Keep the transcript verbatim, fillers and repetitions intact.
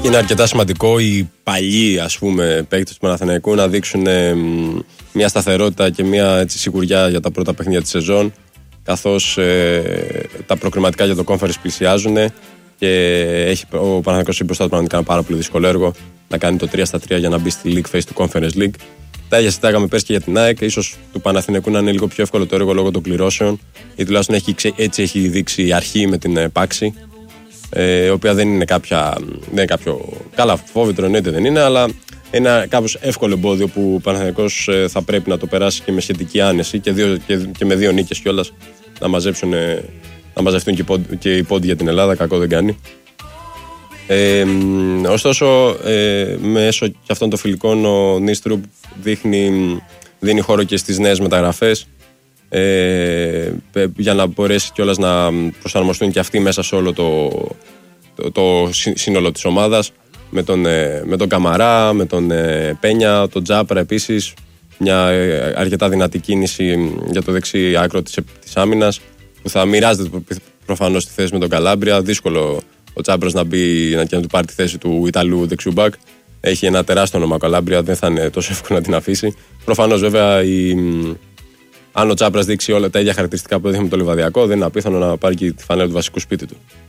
Είναι αρκετά σημαντικό οι παλιοί, ας πούμε, παίκτες του Παναθηναϊκού να δείξουν ε, μια σταθερότητα και μια έτσι, σιγουριά για τα πρώτα παιχνίδια της σεζόν, καθώς ε, τα προκριματικά για το Conference πλησιάζουν και έχει ο Παναθηναϊκός μπροστά του πραγματικά ένα πάρα πολύ δύσκολο έργο να κάνει το τρία στα τρία για να μπει στη League Phase του Conference League. Τα ίδια συζητάγαμε πέρσι και για την ΑΕΚ. Ίσως του Παναθηναϊκού να είναι λίγο πιο εύκολο το έργο λόγω των κληρώσεων, ή τουλάχιστον έχει, έτσι έχει δείξει η αρχή με την Πάξη. Ε, η οποία δεν είναι, κάποια, δεν είναι κάποιο καλά φόβητρο, εννοείται δεν είναι, αλλά ένα κάπως εύκολο εμπόδιο που ο Παναθηναϊκός ε, θα πρέπει να το περάσει και με σχετική άνεση και, δύο, και, και με δύο νίκες κιόλας να, μαζέψουν, ε, να μαζευτούν και οι, πόντ, και οι πόντοι για την Ελλάδα, κακό δεν κάνει. Ε, ωστόσο, ε, μέσω και αυτών των φιλικών ο Νίστρουμπ δείχνει, δίνει χώρο και στις νέες μεταγραφές, Ε, για να μπορέσει κιόλας να προσαρμοστούν και αυτοί μέσα σε όλο το, το, το σύνολο της ομάδας, με τον, με τον Καμαρά, με τον Πένια, τον Τζάπρα επίσης, μια αρκετά δυνατή κίνηση για το δεξί άκρο της, της άμυνας, που θα μοιράζεται προφανώς τη θέση με τον Καλάμπρια. Δύσκολο ο Τσάμπρας να μπει να, να του πάρει τη θέση του Ιταλού δεξιού μπακ. Έχει ένα τεράστιο όνομα ο Καλάμπρια, δεν θα είναι τόσο εύκολο να την αφήσει. Προφανώς βέβαια η αν ο Τσάπρας δείξει όλα τα ίδια χαρακτηριστικά που έδειχνε με το Λιβαδιακό, δεν είναι απίθανο να πάρει και τη φανέλα του βασικού σπίτι του.